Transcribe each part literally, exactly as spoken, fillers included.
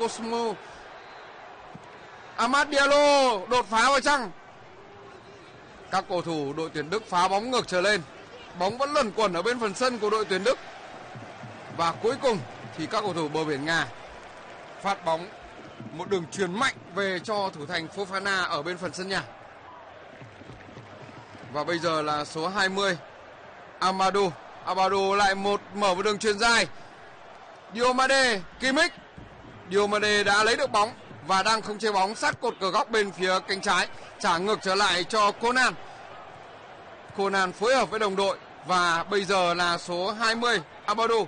Cosmo. Amad Diallo đột phá vào chăng? Các cầu thủ đội tuyển Đức phá bóng ngược trở lên. Bóng vẫn luẩn quẩn ở bên phần sân của đội tuyển Đức. Và cuối cùng thì các cầu thủ bờ biển Nga phát bóng một đường chuyền mạnh về cho thủ thành Fofana ở bên phần sân nhà. Và bây giờ là số hai mươi Amadou. Amadou lại một mở một đường chuyền dài. Diomande, Kimmich. Diomande đã lấy được bóng và đang không chế bóng sát cột cờ góc bên phía cánh trái, trả ngược trở lại cho Conan. Conan phối hợp với đồng đội và bây giờ là số hai mươi Amadou.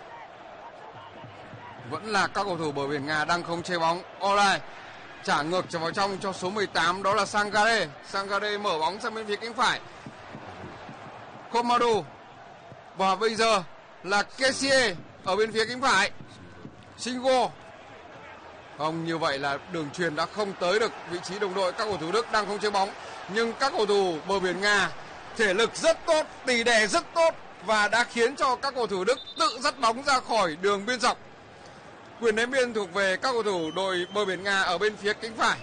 Vẫn là các cầu thủ bờ biển Nga đang không chế bóng. Olay trả ngược trở vào trong cho số mười tám, đó là Sangare. Sangare mở bóng sang bên phía cánh phải. Komadu. Và bây giờ là Kessie ở bên phía cánh phải. Singo. Không, như vậy là đường chuyền đã không tới được vị trí đồng đội. Các cầu thủ Đức đang không chế bóng, nhưng các cầu thủ bờ biển Nga thể lực rất tốt, tỉ đè rất tốt và đã khiến cho các cầu thủ Đức tự dắt bóng ra khỏi đường biên dọc. Quyền ném biên thuộc về các cầu thủ đội bờ biển Nga ở bên phía cánh phải.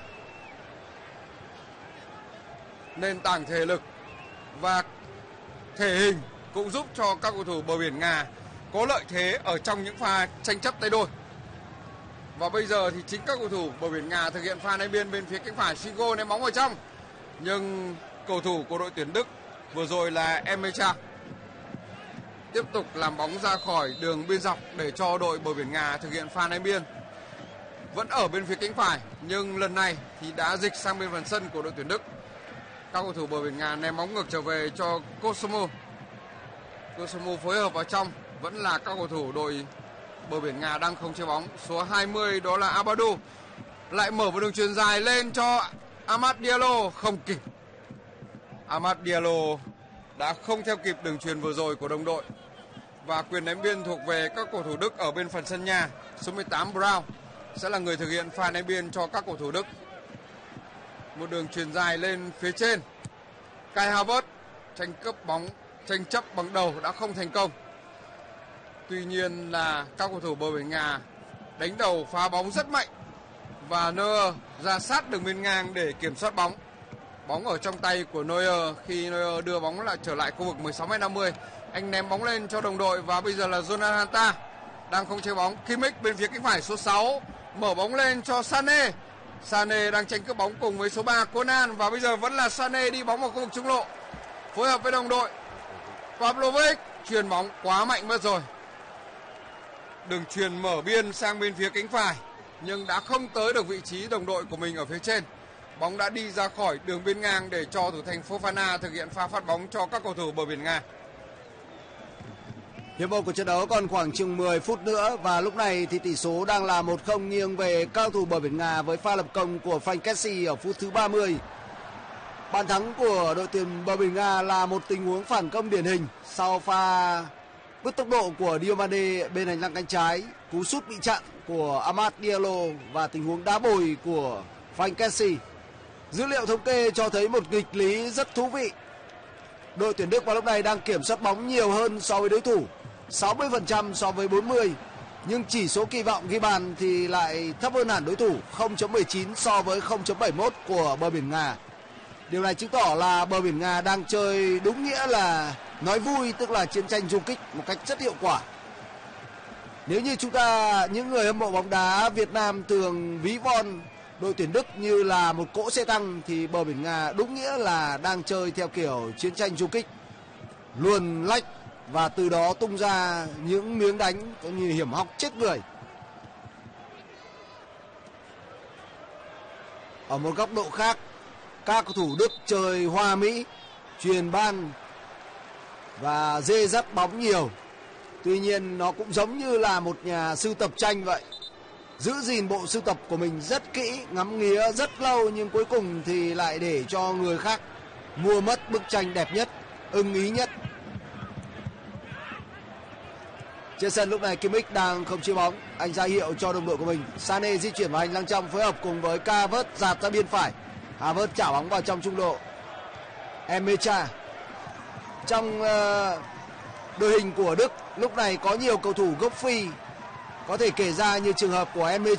Nền tảng thể lực và thể hình cũng giúp cho các cầu thủ bờ biển Nga có lợi thế ở trong những pha tranh chấp tay đôi. Và bây giờ thì chính các cầu thủ bờ biển Nga thực hiện pha ném biên bên phía cánh phải. Singo ném bóng vào trong, nhưng cầu thủ của đội tuyển Đức vừa rồi là Emecha tiếp tục làm bóng ra khỏi đường biên dọc để cho đội bờ biển Nga thực hiện pha ném biên. Vẫn ở bên phía cánh phải, nhưng lần này thì đã dịch sang bên phần sân của đội tuyển Đức. Các cầu thủ bờ biển Nga ném bóng ngược trở về cho Kosomo. Kosomo phối hợp vào trong, vẫn là các cầu thủ đội bờ biển Nga đang không chơi bóng. Số hai mươi đó là Abadou lại mở một đường chuyền dài lên cho Amad Diallo, không kịp. Amad Diallo đã không theo kịp đường chuyền vừa rồi của đồng đội. Và quyền ném biên thuộc về các cầu thủ Đức ở bên phần sân nhà. Số mười tám Brown sẽ là người thực hiện pha ném biên cho các cầu thủ Đức. Một đường chuyền dài lên phía trên. Kai Havertz tranh cướp bóng, tranh chấp bằng đầu đã không thành công. Tuy nhiên là các cầu thủ bờ biển Nga đánh đầu phá bóng rất mạnh và Neuer ra sát đường biên ngang để kiểm soát bóng. Bóng ở trong tay của Neuer khi Neuer đưa bóng lại trở lại khu vực mười sáu mét năm mươi. Anh ném bóng lên cho đồng đội và bây giờ là Jonathan Hanta đang không chơi bóng. Kimmich bên phía cánh phải số sáu mở bóng lên cho Sané. Sané đang tranh cướp bóng cùng với số ba Conan và bây giờ vẫn là Sané đi bóng vào khu vực trung lộ phối hợp với đồng đội. Pavlovic chuyền bóng quá mạnh mất rồi. Đường chuyền mở biên sang bên phía cánh phải nhưng đã không tới được vị trí đồng đội của mình ở phía trên. Bóng đã đi ra khỏi đường biên ngang để cho thủ thành Fofana thực hiện pha phát bóng cho các cầu thủ bờ biển Nga. Hiệp một của trận đấu còn khoảng chừng mười phút nữa và lúc này thì tỷ số đang là một không nghiêng về các cầu thủ bờ biển Nga với pha lập công của Frank Kessie ở phút thứ ba mươi. Bàn thắng của đội tuyển bờ biển Nga là một tình huống phản công điển hình sau pha bứt tốc độ của Diomande bên hành lang cánh trái, cú sút bị chặn của Amad Diallo và tình huống đá bồi của Frank Kessie. Dữ liệu thống kê cho thấy một nghịch lý rất thú vị. Đội tuyển Đức vào lúc này đang kiểm soát bóng nhiều hơn so với đối thủ, sáu mươi phần trăm so với bốn mươi. Nhưng chỉ số kỳ vọng ghi bàn thì lại thấp hơn hẳn đối thủ, không chấm mười chín so với không chấm bảy mươi mốt của bờ biển Nga. Điều này chứng tỏ là bờ biển Nga đang chơi đúng nghĩa là nói vui, tức là chiến tranh du kích một cách rất hiệu quả. Nếu như chúng ta, những người hâm mộ bóng đá Việt Nam thường ví von đội tuyển Đức như là một cỗ xe tăng thì bờ biển Nga đúng nghĩa là đang chơi theo kiểu chiến tranh du kích, luồn lách và từ đó tung ra những miếng đánh có như hiểm hóc chết người. Ở một góc độ khác, các cầu thủ Đức chơi hoa mỹ, chuyền ban và dê dắt bóng nhiều. Tuy nhiên nó cũng giống như là một nhà sưu tập tranh vậy, giữ gìn bộ sưu tập của mình rất kỹ, ngắm nghía rất lâu nhưng cuối cùng thì lại để cho người khác mua mất bức tranh đẹp nhất, ưng ý nhất. Trên sân lúc này Kimmich đang không chia bóng, anh ra hiệu cho đồng đội của mình. Sané di chuyển vào hành lang trong phối hợp cùng với Havertz dạt ra biên phải. Havertz trả bóng vào trong trung lộ. Emecha. Trong uh, đội hình của Đức lúc này có nhiều cầu thủ gốc Phi, có thể kể ra như trường hợp của Emecha